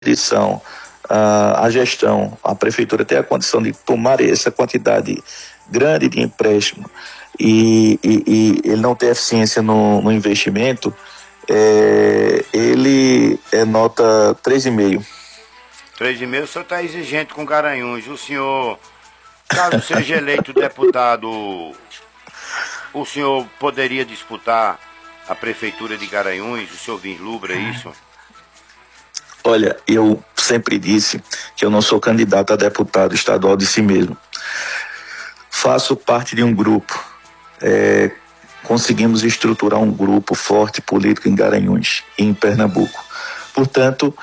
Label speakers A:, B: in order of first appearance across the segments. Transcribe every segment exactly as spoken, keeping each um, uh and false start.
A: edição, a, a gestão, a prefeitura tem a condição de tomar essa quantidade grande de empréstimo e, e, e ele não ter eficiência no, no investimento, é, ele é nota três vírgula cinco.
B: três vírgula cinco, o senhor está exigente com Garanhuns. O senhor, caso seja eleito deputado, o senhor poderia disputar a prefeitura de Garanhuns? O senhor vislumbra isso?
A: Olha, eu sempre disse que eu não sou candidato a deputado estadual de si mesmo. Faço parte de um grupo, é, conseguimos estruturar um grupo forte político em Garanhuns e em Pernambuco. Portanto,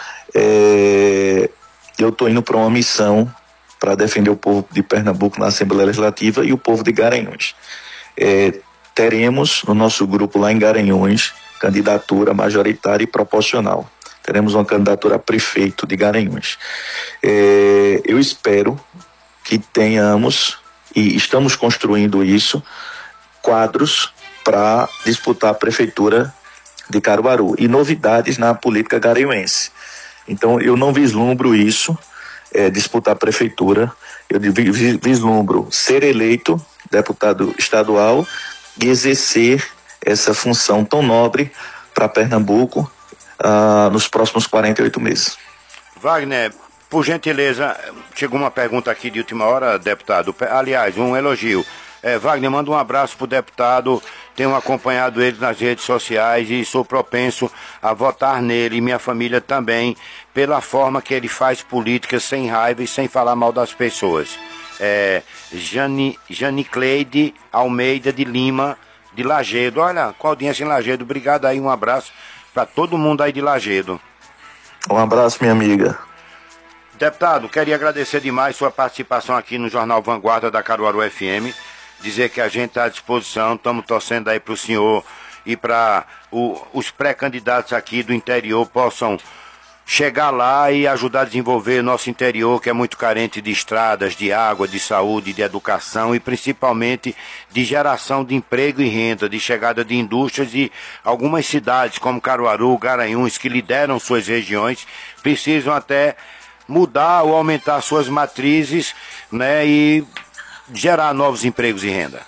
A: é, eu estou indo para uma missão para defender o povo de Pernambuco na Assembleia Legislativa e o povo de Garanhuns. É, teremos no nosso grupo lá em Garanhuns candidatura majoritária e proporcional. Teremos uma candidatura a prefeito de Garanhuns. É, eu espero que tenhamos, e estamos construindo isso, quadros para disputar a prefeitura de Caruaru e novidades na política garanhuense. Então eu não vislumbro isso, é, disputar a prefeitura, eu vislumbro ser eleito deputado estadual e exercer essa função tão nobre para Pernambuco uh, nos próximos quarenta e oito meses.
B: Wagner, por gentileza, chegou uma pergunta aqui de última hora, deputado. Aliás, um elogio. É, Wagner, manda um abraço pro deputado, tenho acompanhado ele nas redes sociais e sou propenso a votar nele e minha família também, pela forma que ele faz política sem raiva e sem falar mal das pessoas. É, Jani, Janicleide Almeida de Lima, de Lagedo. Olha, com a audiência em Lagedo, obrigado aí, um abraço para todo mundo aí de Lagedo.
A: Um abraço, minha amiga.
B: Deputado, queria agradecer demais sua participação aqui no Jornal Vanguarda da Caruaru F M, dizer que a gente está à disposição, estamos torcendo aí para o senhor e para os pré-candidatos aqui do interior possam chegar lá e ajudar a desenvolver nosso interior, que é muito carente de estradas, de água, de saúde, de educação e principalmente de geração de emprego e renda, de chegada de indústrias, e algumas cidades como Caruaru, Garanhuns, que lideram suas regiões, precisam até mudar ou aumentar suas matrizes, né, e gerar novos empregos e renda.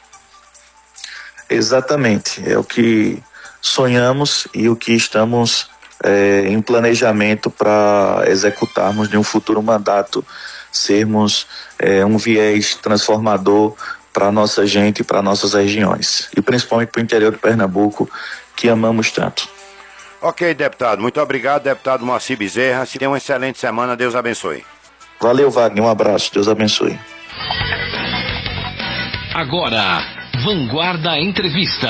A: Exatamente, é o que sonhamos e o que estamos é, em planejamento para executarmos de um futuro mandato, sermos é, um viés transformador para a nossa gente e para nossas regiões, e principalmente para o interior de Pernambuco, que amamos tanto.
B: Ok, deputado, muito obrigado, deputado Moacir Bezerra, se tenha uma excelente semana, Deus abençoe.
A: Valeu, Wagner, um abraço, Deus abençoe.
C: Agora, Vanguarda Entrevista.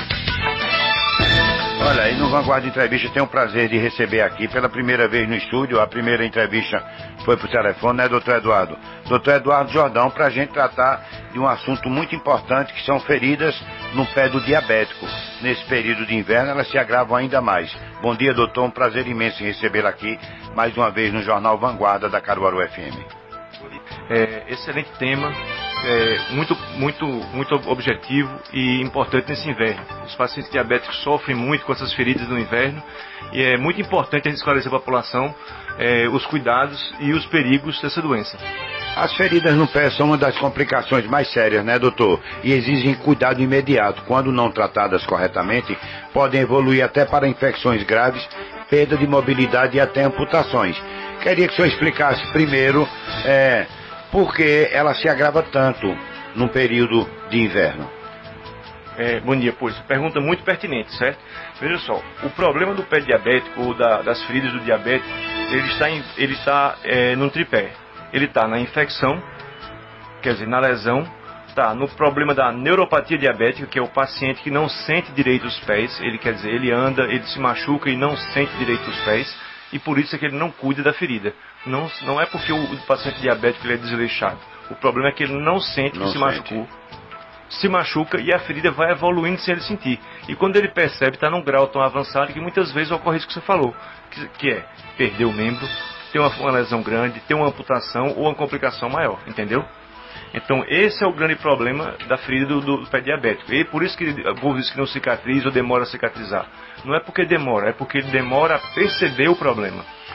B: Olha, aí no Vanguarda Entrevista eu tenho o prazer de receber aqui pela primeira vez no estúdio, a primeira entrevista foi por telefone, né, doutor Eduardo? doutor Eduardo Jordão, para a gente tratar de um assunto muito importante, que são feridas no pé do diabético. Nesse período de inverno elas se agravam ainda mais. Bom dia, doutor, um prazer imenso em recebê-lo aqui, mais uma vez no Jornal Vanguarda da Caruaru F M.
D: É, excelente tema, é, muito, muito, muito objetivo e importante nesse inverno. Os pacientes diabéticos sofrem muito com essas feridas no inverno e é muito importante a gente esclarecer a população é, os cuidados e os perigos dessa doença.
B: As feridas no pé são uma das complicações mais sérias, né, doutor? E exigem cuidado imediato. Quando não tratadas corretamente, podem evoluir até para infecções graves, perda de mobilidade e até amputações. Queria que o senhor explicasse primeiro é, por que ela se agrava tanto no período de inverno.
D: É, bom dia, pois. Pergunta muito pertinente, certo? Veja só, o problema do pé diabético, ou da, das feridas do diabético, ele está, em, ele está é, no tripé. Ele está na infecção, quer dizer, na lesão, está no problema da neuropatia diabética, que é o paciente que não sente direito os pés, ele quer dizer, ele anda, ele se machuca e não sente direito os pés, e por isso é que ele não cuida da ferida. Não, não é porque o, o paciente diabético ele é desleixado, o problema é que ele não sente
B: não
D: que se
B: sente.
D: machucou, se machuca e a ferida vai evoluindo sem ele sentir. E quando ele percebe, está num grau tão avançado que muitas vezes ocorre isso que você falou, que, que é perder o membro, ter uma, uma lesão grande, ter uma amputação ou uma complicação maior, entendeu? Então esse é o grande problema da ferida do, do pé diabético. E por isso que o povo diz que não cicatriza ou demora a cicatrizar. Não é porque demora, é porque ele demora a perceber o problema.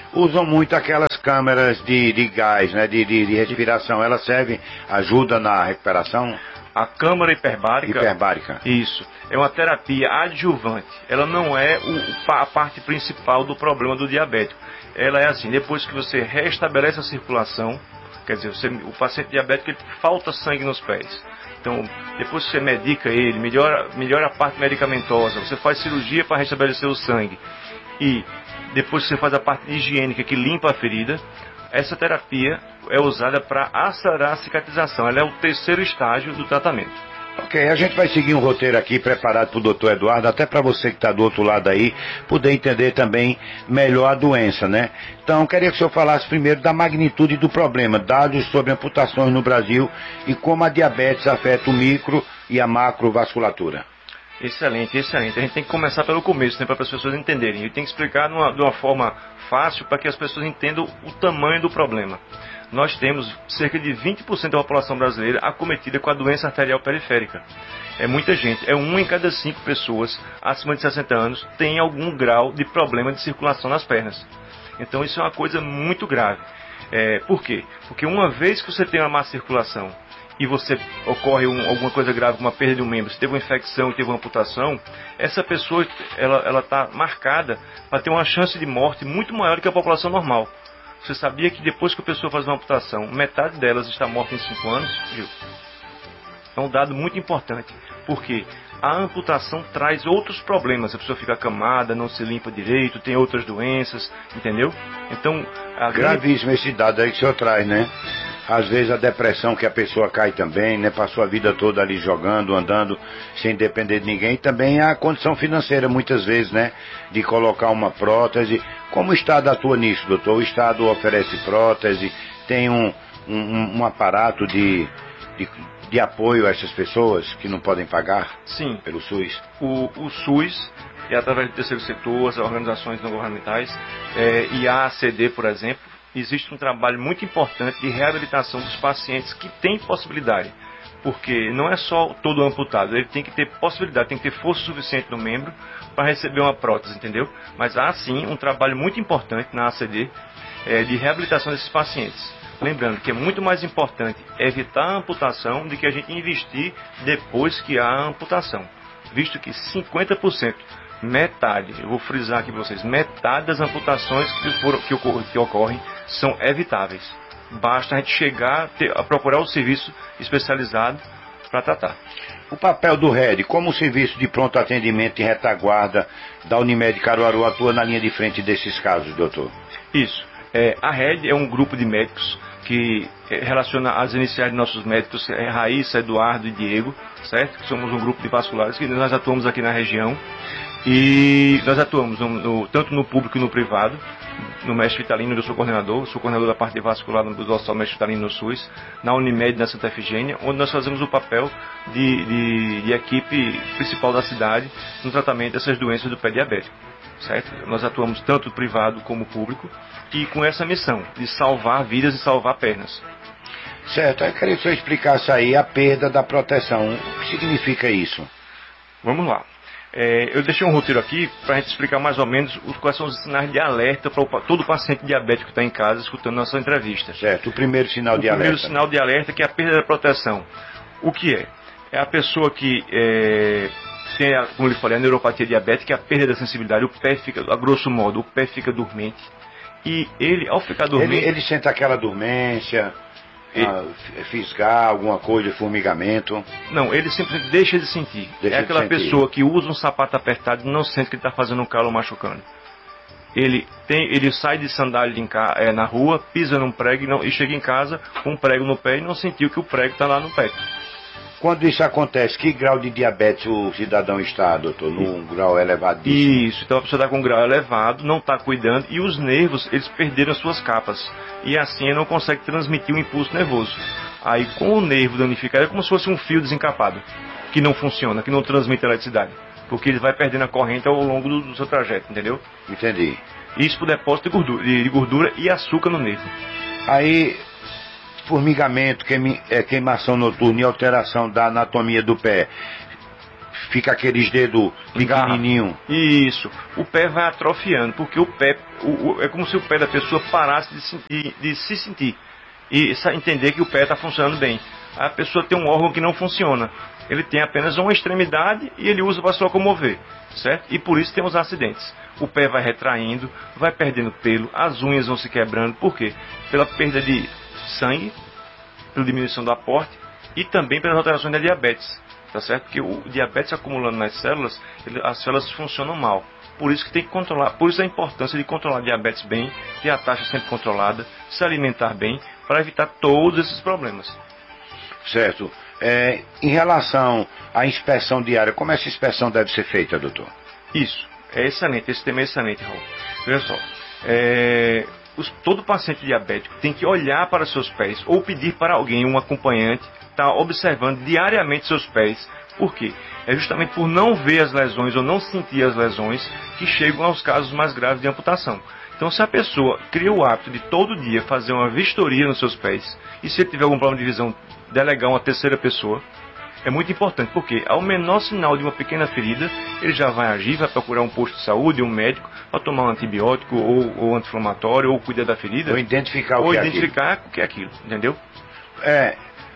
B: usam muito aquelas câmeras de, de gás, né, de, de, de respiração. Elas servem, ajuda na recuperação?
D: A câmara hiperbárica,
B: hiperbárica.
D: Isso. É uma terapia adjuvante. Ela não é o, a parte principal do problema do diabético. Ela é assim, depois que você restabelece a circulação, quer dizer, você, o paciente diabético ele falta sangue nos pés. Então, depois que você medica ele, melhora, melhora a parte medicamentosa, você faz cirurgia para restabelecer o sangue. E depois que você faz a parte higiênica que limpa a ferida, essa terapia é usada para acelerar a cicatrização. Ela é o terceiro estágio do tratamento.
B: Ok, a gente vai seguir um roteiro aqui preparado para o doutor Eduardo, até para você que está do outro lado aí, poder entender também melhor a doença, né? Então, queria que o senhor falasse primeiro da magnitude do problema, dados sobre amputações no Brasil e como a diabetes afeta o micro e a macrovasculatura.
D: Excelente, excelente. A gente tem que começar pelo começo, né, para as pessoas entenderem. E tem que explicar numa, de uma forma fácil para que as pessoas entendam o tamanho do problema. Nós temos cerca de vinte por cento da população brasileira acometida com a doença arterial periférica. É muita gente, é uma em cada cinco pessoas acima de sessenta anos tem algum grau de problema de circulação nas pernas. Então isso é uma coisa muito grave. É, por quê? Porque uma vez que você tem uma má circulação e você ocorre um, alguma coisa grave, como uma perda de um membro, se teve uma infecção, teve uma amputação, essa pessoa ela está marcada para ter uma chance de morte muito maior do que a população normal. Você sabia que depois que a pessoa faz uma amputação, metade delas está morta em cinco anos? Viu? É um dado muito importante, porque a amputação traz outros problemas. A pessoa fica acamada, não se limpa direito, tem outras doenças, entendeu? Então, a
B: gravíssimo esse dado aí que o senhor traz, né? Às vezes a depressão que a pessoa cai também, né? Passou a vida toda ali jogando, andando, sem depender de ninguém. E também a condição financeira, muitas vezes, né? De colocar uma prótese. Como o Estado atua nisso, doutor? O Estado oferece prótese, tem um, um, um aparato de, de, de apoio a essas pessoas que não podem pagar?
D: Sim.
B: Pelo SUS?
D: O, o SUS, é através do terceiro setor, as organizações não governamentais, é, e a A C D, por exemplo, existe um trabalho muito importante de reabilitação dos pacientes que têm possibilidade. Porque não é só todo amputado, ele tem que ter possibilidade, tem que ter força suficiente no membro para receber uma prótese, entendeu? Mas há sim um trabalho muito importante na A C D é, de reabilitação desses pacientes. Lembrando que é muito mais importante evitar a amputação do que a gente investir depois que há a amputação. Visto que cinquenta por cento, metade, eu vou frisar aqui para vocês, metade das amputações que, for, que, ocor que ocorrem são evitáveis. Basta a gente chegar a, ter, a procurar o serviço especializado para tratar.
B: O papel do R E D, como o serviço de pronto atendimento e retaguarda da Unimed Caruaru atua na linha de frente desses casos, doutor?
D: Isso. É, a R E D é um grupo de médicos que é, relaciona as iniciais de nossos médicos, é Raíssa, Eduardo e Diego, certo? Que somos um grupo de vasculares que nós atuamos aqui na região. E nós atuamos no, no, tanto no público e no privado. No Mestre Vitalino eu sou coordenador, sou coordenador da parte de vascular do Hospital Mestre Vitalino no SUS, na Unimed, na Santa Efigênia, onde nós fazemos o papel de, de, de equipe principal da cidade no tratamento dessas doenças do pé diabético, certo? Nós atuamos tanto privado como público e com essa missão de salvar vidas e salvar pernas.
B: Certo, eu queria que o senhor explicasse aí a perda da proteção. O que significa isso?
D: Vamos lá. É, eu deixei um roteiro aqui para a gente explicar mais ou menos os, quais são os sinais de alerta para todo paciente diabético que está em casa escutando nossa entrevista.
B: Certo, o primeiro sinal
D: o
B: de alerta.
D: O primeiro sinal de alerta que é a perda da proteção. O que é? É a pessoa que é, tem, a, como eu falei, a neuropatia diabética, a perda da sensibilidade, o pé fica, a grosso modo, o pé fica dormente. E ele, ao ficar dormente...
B: Ele, ele sente aquela dormência... Ah, fisgar, alguma coisa, formigamento?
D: Não, ele simplesmente deixa de sentir.
B: Deixa
D: é aquela
B: de sentir.
D: pessoa que usa um sapato apertado e não sente que ele está fazendo um calo machucando. Ele, tem, ele sai de sandália em ca, é, na rua, pisa num prego e, não, e chega em casa com um prego no pé e não sentiu que o prego está lá no pé.
B: Quando isso acontece, que grau de diabetes o cidadão está, doutor? Num grau elevadíssimo?
D: Isso, então a pessoa está com um grau elevado, não está cuidando e os nervos, eles perderam as suas capas. E assim ele não consegue transmitir o impulso nervoso. Aí com o nervo danificado é como se fosse um fio desencapado, que não funciona, que não transmite eletricidade. Porque ele vai perdendo a corrente ao longo do, do seu trajeto, entendeu?
B: Entendi.
D: Isso por depósito de gordura, de, de gordura e açúcar no nervo.
B: Aí... formigamento, queima, é, queimação noturna e alteração da anatomia do pé fica aqueles dedos pequenininhos.
D: Isso. O pé vai atrofiando, porque o pé, o, o, é como se o pé da pessoa parasse de, sentir, de se sentir. E entender que o pé está funcionando bem. A pessoa tem um órgão que não funciona. Ele tem apenas uma extremidade e ele usa para se locomover, certo? E por isso temos acidentes. O pé vai retraindo, vai perdendo pelo, as unhas vão se quebrando. Por quê? Pela perda de sangue, pela diminuição do aporte e também pelas alterações da diabetes, tá certo? Porque o diabetes acumulando nas células, ele, as células funcionam mal. Por isso que tem que controlar, por isso a importância de controlar a diabetes bem, ter a taxa sempre controlada, se alimentar bem, para evitar todos esses problemas.
B: Certo. É, em relação à inspeção diária, como essa inspeção deve ser feita, doutor?
D: Isso, é excelente, esse tema é excelente, Raul. Veja só, é, os, todo paciente diabético tem que olhar para seus pés ou pedir para alguém, um acompanhante, estar tá observando diariamente seus pés. Por quê? É justamente por não ver as lesões ou não sentir as lesões que chegam aos casos mais graves de amputação. Então, se a pessoa cria o hábito de todo dia fazer uma vistoria nos seus pés, e se ele tiver algum problema de visão, delegar uma terceira pessoa, é muito importante, porque ao menor sinal de uma pequena ferida, ele já vai agir, vai procurar um posto de saúde, um médico, para tomar um antibiótico, ou, ou anti-inflamatório, ou cuidar da ferida.
B: Ou identificar o
D: ou
B: que
D: identificar
B: é aquilo.
D: o que é aquilo, entendeu?
B: É,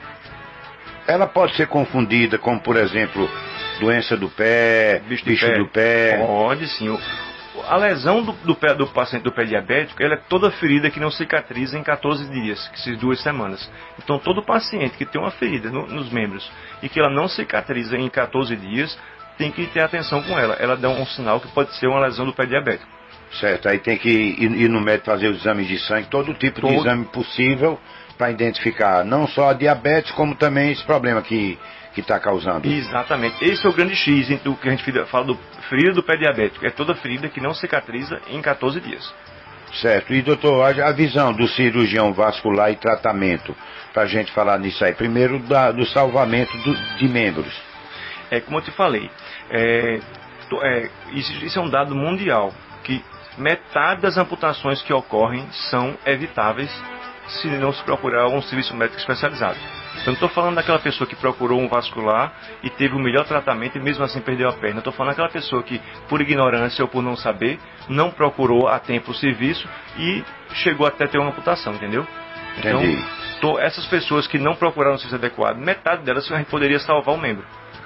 B: ela pode ser confundida com, por exemplo, doença do pé, bicho, bicho do, pé. do pé.
D: Pode sim. O, a lesão do, do pé do paciente do pé diabético, ela é toda ferida que não cicatriza em quatorze dias, que são duas semanas. Então, todo paciente que tem uma ferida no, nos membros e que ela não cicatriza em quatorze dias, tem que ter atenção com ela. Ela dá um sinal que pode ser uma lesão do pé diabético.
B: Certo, aí tem que ir, ir no médico fazer os exames de sangue, todo tipo todo. de exame possível para identificar não só a diabetes, como também esse problema que que está causando.
D: Exatamente. Esse é o grande X entre o que a gente fala do ferida do pé diabético. É toda ferida que não cicatriza em quatorze dias.
B: Certo. E doutor, a, a visão do cirurgião vascular e tratamento, para a gente falar nisso aí. Primeiro, da, do salvamento do, de membros.
D: É como eu te falei, é, é, isso, isso é um dado mundial, que metade das amputações que ocorrem são evitáveis se não se procurar um serviço médico especializado. Eu não estou falando daquela pessoa que procurou um vascular e teve o melhor tratamento e mesmo assim perdeu a perna. Estou falando daquela pessoa que, por ignorância ou por não saber, não procurou a tempo o serviço e chegou até ter uma amputação, entendeu? Então, tô, essas pessoas que não procuraram o serviço adequado, metade delas a gente poderia salvar o membro.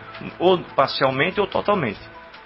D: Ou parcialmente ou totalmente.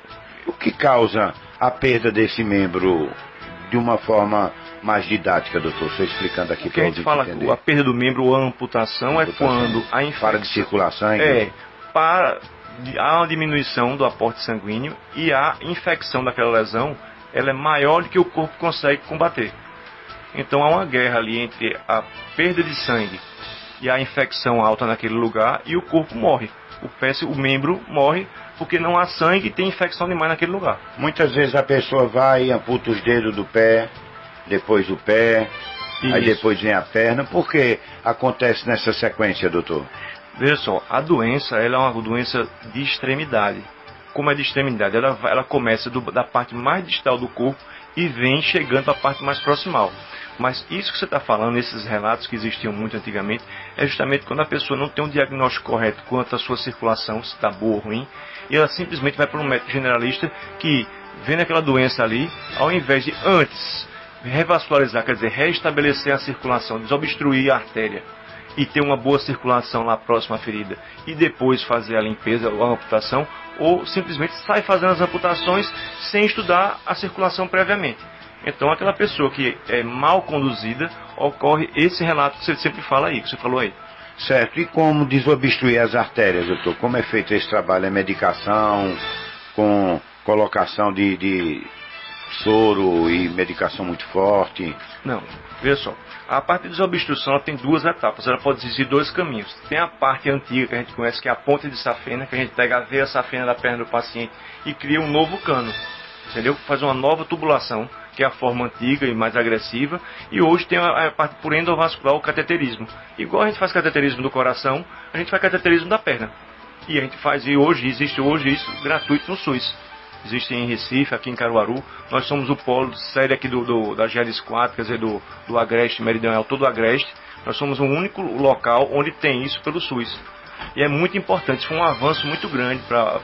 B: O que causa a perda desse membro de uma forma mais didática, doutor? Você explicando aqui para
D: a gente fala entender. A perda do membro ou a amputação, amputação é quando a infecção
B: para de circular sangue.
D: É, para, há uma diminuição do aporte sanguíneo e a infecção daquela lesão, ela é maior do que o corpo consegue combater. Então há uma guerra ali entre a perda de sangue e a infecção alta naquele lugar e o corpo morre. O, pé, o membro morre porque não há sangue e tem infecção demais naquele lugar.
B: Muitas vezes a pessoa vai e amputa os dedos do pé, depois o pé, Isso. aí depois vem a perna. Por que acontece nessa sequência, doutor?
D: Veja só, a doença ela é uma doença de extremidade. Como é de extremidade? Ela, ela começa do, da parte mais distal do corpo e vem chegando para a parte mais proximal. Mas isso que você está falando, esses relatos que existiam muito antigamente, é justamente quando a pessoa não tem um diagnóstico correto quanto à sua circulação, se está boa ou ruim, e ela simplesmente vai para um médico generalista que, vendo aquela doença ali, ao invés de antes revascularizar, quer dizer, restabelecer a circulação, desobstruir a artéria e ter uma boa circulação lá próxima à ferida, e depois fazer a limpeza ou a amputação, ou simplesmente sai fazendo as amputações sem estudar a circulação previamente. Então, aquela pessoa que é mal conduzida, ocorre esse relato que você sempre fala aí, que você falou aí.
B: Certo. E como desobstruir as artérias, doutor? Como é feito esse trabalho? É medicação, com colocação de, de soro e medicação muito forte?
D: Não, veja só. A parte de desobstrução ela tem duas etapas, ela pode existir dois caminhos. Tem a parte antiga que a gente conhece, que é a ponte de safena, que a gente pega a veia safena da perna do paciente e cria um novo cano, entendeu? Faz uma nova tubulação, que é a forma antiga e mais agressiva, e hoje tem a, a parte por endovascular, o cateterismo. Igual a gente faz cateterismo do coração, a gente faz cateterismo da perna. E a gente faz, e hoje, existe hoje isso gratuito no SUS. Existe em Recife, aqui em Caruaru. Nós somos o polo sério aqui do, do, da G E R I S quatro, quer dizer, do, do Agreste Meridional, todo o Agreste. Nós somos o único local onde tem isso pelo SUS. E é muito importante, foi um avanço muito grande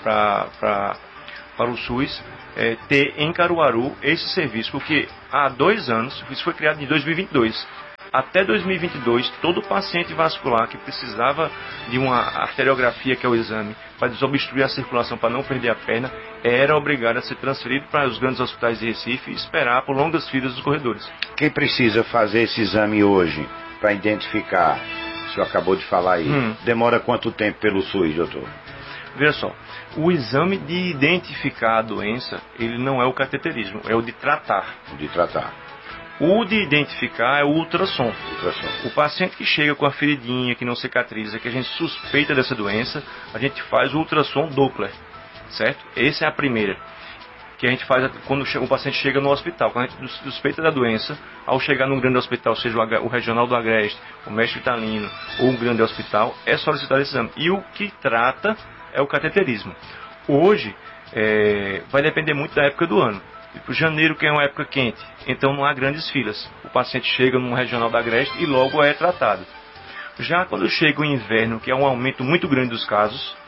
D: para para o SUS é, ter em Caruaru esse serviço, porque há dois anos, isso foi criado em dois mil e vinte e dois, até dois mil e vinte e dois, todo paciente vascular que precisava de uma arteriografia, que é o exame, para desobstruir a circulação, para não perder a perna, era obrigado a ser transferido para os grandes hospitais de Recife e esperar por longas filas dos corredores.
B: Quem precisa fazer esse exame hoje para identificar, o senhor acabou de falar aí, hum. demora quanto tempo pelo SUS, doutor?
D: Veja só, o exame de identificar a doença, ele não é o cateterismo, é o de tratar.
B: O de tratar.
D: O de identificar é o ultrassom.
B: ultrassom.
D: O paciente que chega com a feridinha, que não cicatriza, que a gente suspeita dessa doença, a gente faz o ultrassom Doppler, certo? Essa é a primeira, que a gente faz quando o paciente chega no hospital. Quando a gente suspeita da doença, ao chegar num grande hospital, seja o Regional do Agreste, o Mestre Vitalino ou um grande hospital, é solicitar esse exame. E o que trata é o cateterismo. Hoje, é, vai depender muito da época do ano. Tipo, janeiro, que é uma época quente, então não há grandes filas. O paciente chega num Regional da Agreste e logo é tratado. Já quando chega o inverno, que é um aumento muito grande dos casos,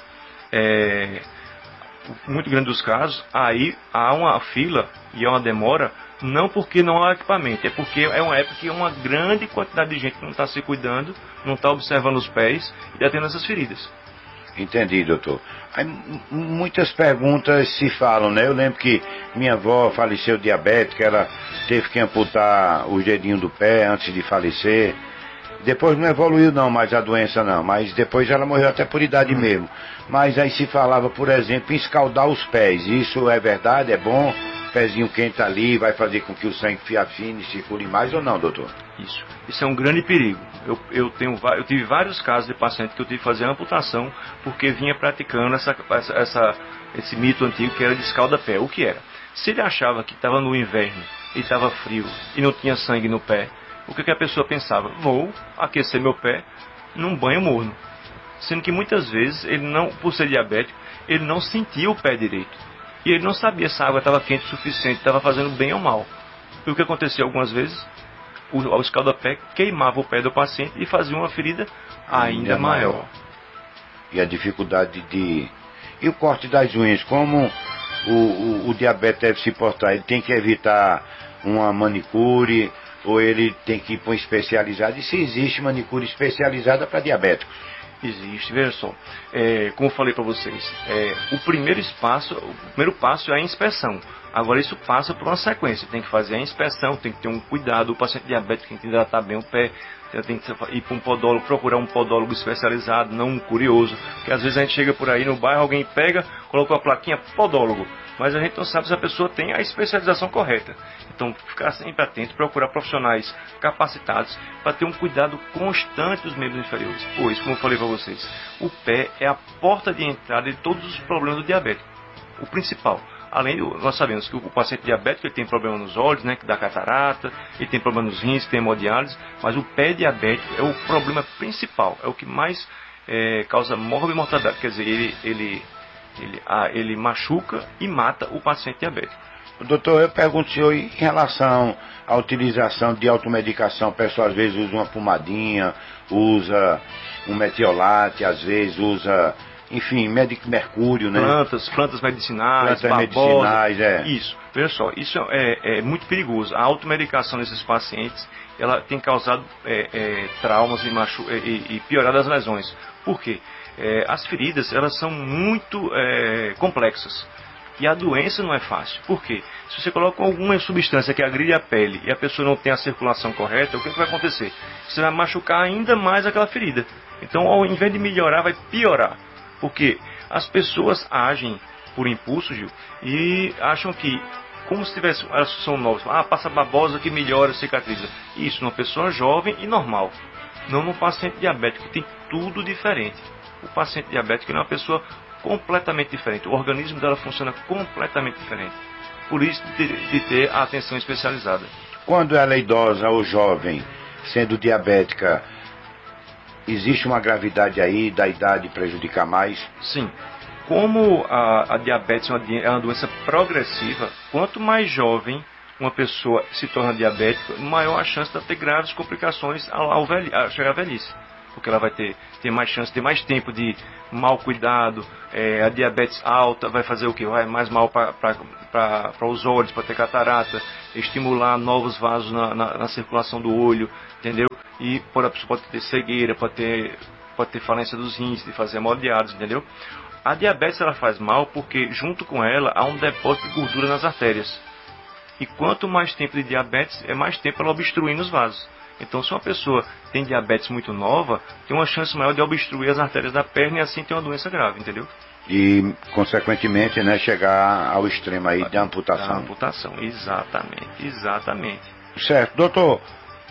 D: é, muito grande dos casos, aí há uma fila e há uma demora, não porque não há equipamento, é porque é uma época que uma grande quantidade de gente não está se cuidando, não está observando os pés e está tendo essas feridas.
B: Entendi, doutor. Aí, muitas perguntas se falam, né? Eu lembro que minha avó faleceu diabética, ela teve que amputar os dedinhos do pé antes de falecer. Depois não evoluiu não, mais a doença não, mas depois ela morreu até por idade hum. mesmo. Mas aí se falava, por exemplo, em escaldar os pés. Isso é verdade? É bom? Pezinho quente ali vai fazer com que o sangue afine, circule mais ou não, doutor?
D: Isso. Isso é um grande perigo. Eu, eu, tenho, eu tive vários casos de pacientes que eu tive que fazer amputação porque vinha praticando essa, essa, essa, esse mito antigo que era de escalda-pé. O que era? Se ele achava que estava no inverno e estava frio e não tinha sangue no pé, o que, que a pessoa pensava? Vou aquecer meu pé num banho morno. Sendo que muitas vezes, ele não, por ser diabético, ele não sentia o pé direito. E ele não sabia se a água estava quente o suficiente, estava fazendo bem ou mal. E o que aconteceu algumas vezes? O, o escalda-pé queimava o pé do paciente e fazia uma ferida ainda, ainda maior. maior.
B: E a dificuldade de... E o corte das unhas, como o, o, o diabetes deve se portar? Ele tem que evitar uma manicure ou ele tem que ir para um especializado? E se existe manicure especializada para diabéticos?
D: Existe, veja só, é, como eu falei para vocês, é, o primeiro espaço, o primeiro passo é a inspeção. Agora isso passa por uma sequência, tem que fazer a inspeção, tem que ter um cuidado, o paciente diabético tem que hidratar bem o pé, tem que ir para um podólogo, procurar um podólogo especializado, não um curioso, porque às vezes a gente chega por aí no bairro, alguém pega, coloca uma plaquinha podólogo, mas a gente não sabe se a pessoa tem a especialização correta. Então, ficar sempre atento, procurar profissionais capacitados para ter um cuidado constante dos membros inferiores. Pois, como eu falei para vocês, o pé é a porta de entrada de todos os problemas do diabético. O principal. Além do, nós sabemos que o paciente diabético ele tem problema nos olhos, né, que dá catarata, ele tem problema nos rins, tem hemodiálise, mas o pé diabético é o problema principal, é o que mais é, causa morbimortalidade, quer dizer, ele, ele, ele, ah, ele machuca e mata o paciente diabético.
B: Doutor, eu pergunto ao senhor em relação à utilização de automedicação. O pessoal às vezes usa uma pomadinha, usa um metiolate, às vezes usa, enfim, mercúrio, né?
D: Plantas, plantas medicinais,
B: plantas medicinais, é.
D: Isso, veja só, isso é, é muito perigoso. A automedicação desses pacientes, ela tem causado é, é, traumas e, machu e, e piorado as lesões. Por quê? É, as feridas, elas são muito é, complexas. E a doença não é fácil. Por quê? Se você coloca alguma substância que agride a pele e a pessoa não tem a circulação correta, o que, que vai acontecer? Você vai machucar ainda mais aquela ferida. Então, ao invés de melhorar, vai piorar. Porque as pessoas agem por impulso, Gil, e acham que, como se tivesse, elas são novas, ah, passa babosa que melhora, cicatriza. Isso, numa pessoa jovem e normal. Não num paciente diabético, que tem tudo diferente. O paciente diabético é uma pessoa completamente diferente, o organismo dela funciona completamente diferente, por isso de, de ter a atenção especializada.
B: Quando ela é idosa ou jovem, sendo diabética, existe uma gravidade aí da idade prejudicar mais?
D: Sim, como a, a diabetes é uma, é uma doença progressiva, quanto mais jovem uma pessoa se torna diabética, maior a chance de ter graves complicações ao, ao velhi, ao chegar à velhice. porque ela vai ter, ter mais chance, ter mais tempo de mau cuidado. É, a diabetes alta vai fazer o que? Vai mais mal para os olhos, para ter catarata, estimular novos vasos na, na, na circulação do olho, entendeu? E por, a pessoa pode ter cegueira, pode ter, pode ter falência dos rins, de fazer hemodiálise, entendeu? A diabetes ela faz mal porque junto com ela há um depósito de gordura nas artérias. E quanto mais tempo de diabetes, é mais tempo ela obstruindo os vasos. Então, se uma pessoa tem diabetes muito nova, tem uma chance maior de obstruir as artérias da perna e assim ter uma doença grave, entendeu?
B: E, consequentemente, né, chegar ao extremo aí da amputação.
D: Da amputação, exatamente, exatamente.
B: Certo. Doutor,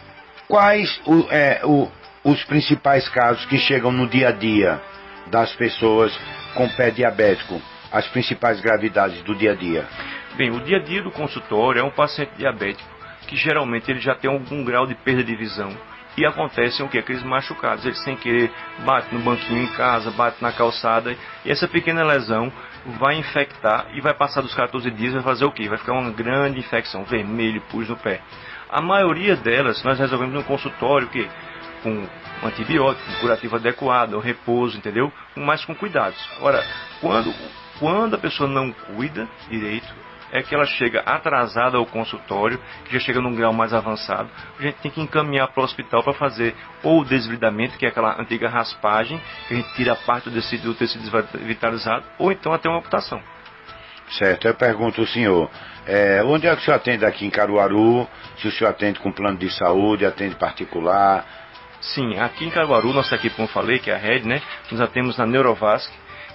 B: quais o, é, o, os principais casos que chegam no dia a dia das pessoas com pé diabético? As principais gravidades do dia a dia?
D: Bem, o dia a dia do consultório é um paciente diabético que geralmente ele já tem algum grau de perda de visão. E acontecem o que? Aqueles machucados. Ele sem querer bate no banquinho em casa, bate na calçada. E essa pequena lesão vai infectar e vai passar dos quatorze dias, vai fazer o que? Vai ficar uma grande infecção, vermelho, pus no pé. A maioria delas nós resolvemos no consultório, que com um antibiótico, um curativo adequado, um repouso, entendeu? Mas com cuidados. Agora, quando, quando a pessoa não cuida direito, é que ela chega atrasada ao consultório, que já chega num grau mais avançado, a gente tem que encaminhar para o hospital para fazer ou o desvidamento, que é aquela antiga raspagem, que a gente tira a parte do tecido, do tecido desvitalizado, ou então até uma amputação.
B: Certo, eu pergunto ao senhor, é, onde é que o senhor atende aqui em Caruaru? Se o senhor atende com plano de saúde, atende particular?
D: Sim, aqui em Caruaru, nossa equipe, como eu falei, que é a Rede, né, nós atendemos na Neurovasc,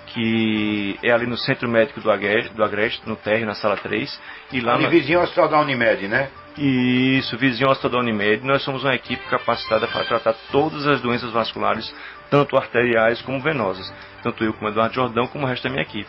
D: que é ali no Centro Médico do Agreste, do Agreste no térreo, na sala três. E lá
B: ali
D: na...
B: vizinho ao Hospital da Unimed, né?
D: Isso, vizinho ao Hospital da Unimed. Nós somos uma equipe capacitada para tratar todas as doenças vasculares, tanto arteriais como venosas. Tanto eu como Eduardo Jordão, como o resto da minha equipe.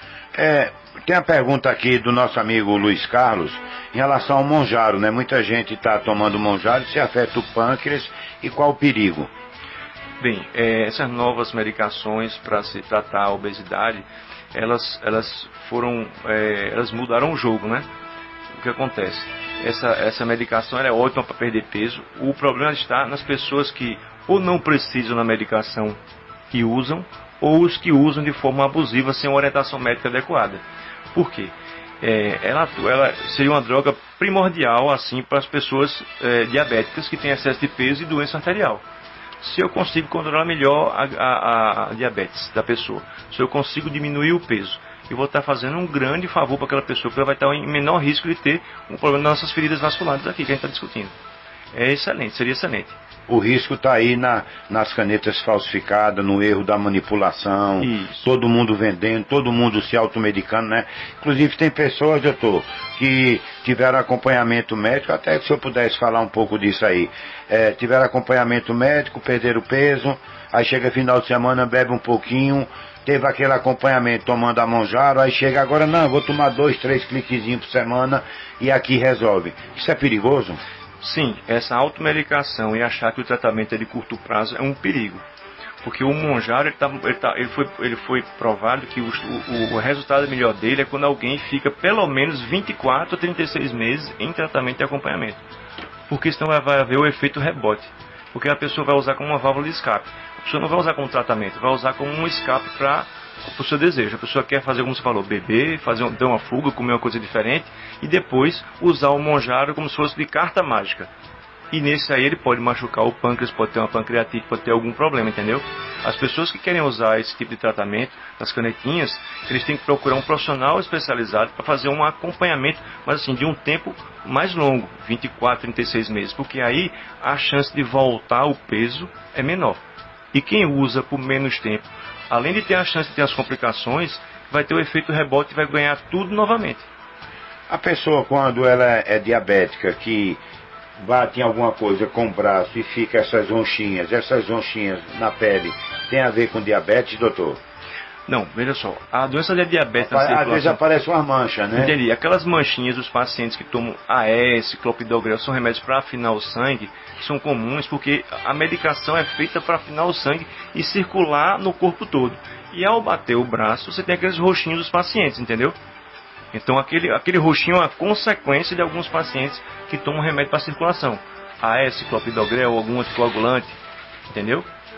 B: É, tem a pergunta aqui do nosso amigo Luiz Carlos, em relação ao Monjaro, né? Muita gente está tomando Monjaro, se afeta o pâncreas, e qual o perigo?
D: Bem, é, essas novas medicações para se tratar a obesidade, elas, elas foram, é, elas mudaram o jogo, né? O que acontece? Essa, essa medicação ela é ótima para perder peso. O problema está nas pessoas que ou não precisam da medicação e usam, ou os que usam de forma abusiva sem uma orientação médica adequada. Por quê? É, ela, ela seria uma droga primordial assim para as pessoas é, diabéticas que têm excesso de peso e doença arterial. Se eu consigo controlar melhor a, a, a diabetes da pessoa, se eu consigo diminuir o peso, eu vou estar fazendo um grande favor para aquela pessoa, porque ela vai estar em menor risco de ter um problema nas nossas feridas vasculares aqui que a gente está discutindo. É excelente, seria excelente.
B: O risco está aí na, nas canetas falsificadas, no erro da manipulação,
D: Isso.
B: Todo mundo vendendo, todo mundo se automedicando, né? Inclusive tem pessoas, doutor, que tiveram acompanhamento médico, até que o senhor pudesse falar um pouco disso aí. É, tiveram acompanhamento médico, perderam peso, aí chega final de semana, bebe um pouquinho, teve aquele acompanhamento tomando a Monjaro, aí chega agora, não, vou tomar dois, três cliquezinhos por semana e aqui resolve. Isso é perigoso?
D: Sim, essa automedicação e achar que o tratamento é de curto prazo é um perigo. Porque o Monjaro, ele, tá, ele, tá, ele, foi, ele foi provado que o, o, o resultado melhor dele é quando alguém fica pelo menos vinte e quatro a trinta e seis meses em tratamento e acompanhamento. Porque senão vai, vai haver o efeito rebote. Porque a pessoa vai usar como uma válvula de escape. A pessoa não vai usar como tratamento, vai usar como um escape para o seu desejo. A pessoa quer fazer, como você falou, beber, fazer, dar uma fuga, comer uma coisa diferente e depois usar o Monjaro como se fosse de carta mágica. E nesse aí ele pode machucar o pâncreas, pode ter uma pancreatite, pode ter algum problema, entendeu? As pessoas que querem usar esse tipo de tratamento, das canetinhas, eles têm que procurar um profissional especializado para fazer um acompanhamento, mas assim, de um tempo mais longo, vinte e quatro, trinta e seis meses, porque aí a chance de voltar o peso é menor. E quem usa por menos tempo, além de ter a chance de ter as complicações, vai ter o efeito rebote e vai ganhar tudo novamente.
B: A pessoa, quando ela é diabética, que bate em alguma coisa com o braço e fica essas ronchinhas, essas ronchinhas na pele, tem a ver com diabetes, doutor?
D: Não, veja só, a doença da diabetes...
B: Apa às vezes aparece uma mancha, né?
D: Entendi. Aquelas manchinhas dos pacientes que tomam A S, clopidogrel, são remédios para afinar o sangue, são comuns porque a medicação é feita para afinar o sangue e circular no corpo todo. E ao bater o braço, você tem aqueles roxinhos dos pacientes, entendeu? Então aquele, aquele roxinho é uma consequência de alguns pacientes que tomam remédio para circulação. A S, clopidogrel ou algum anticoagulante, entendeu?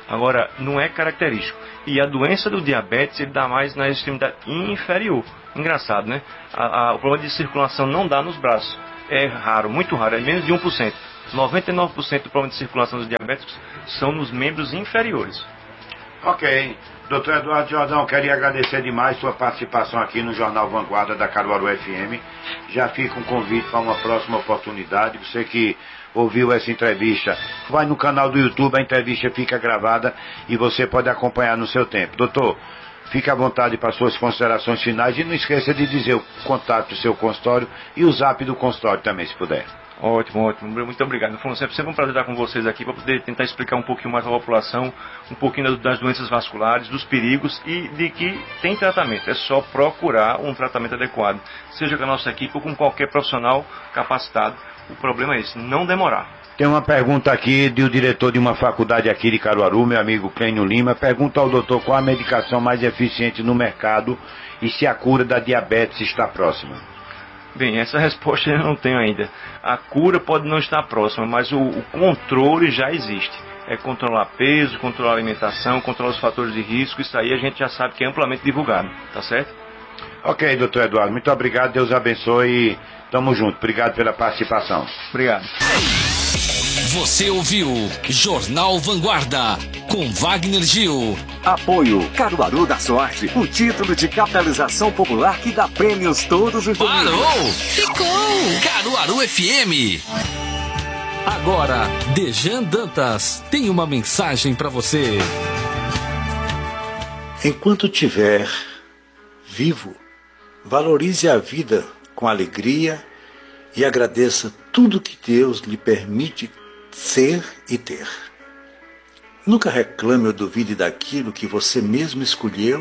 D: Agora, não é característico. E a doença do diabetes, ele dá mais na extremidade inferior. Engraçado, né? A, a, o problema de circulação não dá nos braços. É raro, muito raro, é menos de um por cento. noventa e nove por cento do problema de circulação dos diabéticos são nos membros inferiores.
B: Ok. doutor Eduardo Jordão, queria agradecer demais sua participação aqui no Jornal Vanguarda da Caruaru F M. Já fica um convite para uma próxima oportunidade. Você que ouviu essa entrevista, vai no canal do YouTube, a entrevista fica gravada e você pode acompanhar no seu tempo. Doutor, fique à vontade para suas considerações finais e não esqueça de dizer o contato do seu consultório e o zap do consultório também, se puder.
D: Ótimo, ótimo. Muito obrigado. Foi sempre, sempre um prazer estar com vocês aqui para poder tentar explicar um pouquinho mais à população, um pouquinho das doenças vasculares, dos perigos e de que tem tratamento. É só procurar um tratamento adequado, seja com a nossa equipe ou com qualquer profissional capacitado. O problema é esse, não demorar.
B: Tem uma pergunta aqui do diretor de uma faculdade aqui de Caruaru, meu amigo Clênio Lima. Pergunta ao doutor qual a medicação mais eficiente no mercado e se a cura da diabetes está próxima.
D: Bem, essa resposta eu não tenho ainda. A cura pode não estar próxima, mas o, o controle já existe. É controlar peso, controlar alimentação, controlar os fatores de risco. Isso aí a gente já sabe que é amplamente divulgado, tá certo?
B: Ok, doutor Eduardo, muito obrigado, Deus abençoe e tamo junto. Obrigado pela participação.
D: Obrigado.
C: Você ouviu Jornal Vanguarda com Wagner Gil.
E: Apoio Caruaru da Sorte, o título de capitalização popular que dá prêmios todos os domingos.
C: Parou! Ficou! Caruaru F M. Agora, Dejan Dantas tem uma mensagem para você.
F: Enquanto tiver vivo, valorize a vida com alegria e agradeça tudo que Deus lhe permite ser e ter. Nunca reclame ou duvide daquilo que você mesmo escolheu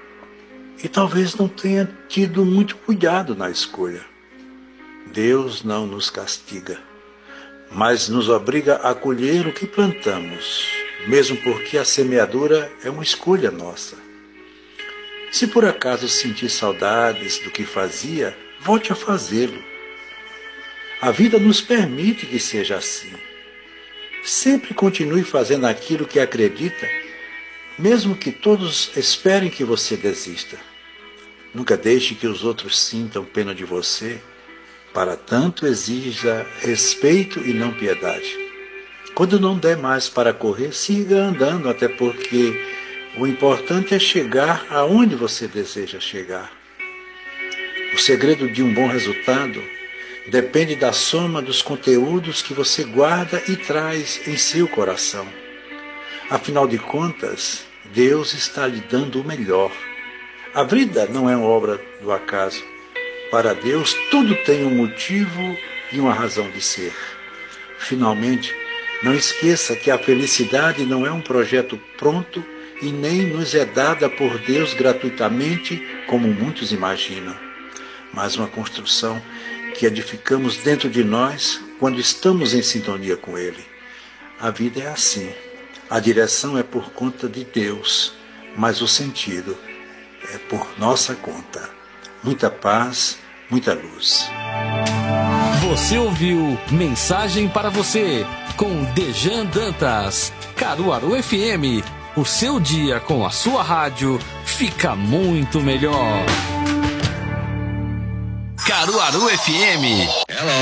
F: e talvez não tenha tido muito cuidado na escolha. Deus não nos castiga, mas nos obriga a colher o que plantamos, mesmo porque a semeadura é uma escolha nossa. Se por acaso sentir saudades do que fazia, volte a fazê-lo. A vida nos permite que seja assim. Sempre continue fazendo aquilo que acredita, mesmo que todos esperem que você desista. Nunca deixe que os outros sintam pena de você. Para tanto, exija respeito e não piedade. Quando não der mais para correr, siga andando, até porque o importante é chegar aonde você deseja chegar. O segredo de um bom resultado depende da soma dos conteúdos que você guarda e traz em seu coração. Afinal de contas, Deus está lhe dando o melhor. A vida não é uma obra do acaso. Para Deus, tudo tem um motivo e uma razão de ser. Finalmente, não esqueça que a felicidade não é um projeto pronto e nem nos é dada por Deus gratuitamente, como muitos imaginam, mas uma construção que edificamos dentro de nós quando estamos em sintonia com Ele. A vida é assim. A direção é por conta de Deus, mas o sentido é por nossa conta. Muita paz, muita luz.
C: Você ouviu Mensagem para Você, com Dejan Dantas. Caruaru F M, o seu dia com a sua rádio fica muito melhor. Caruaru F M.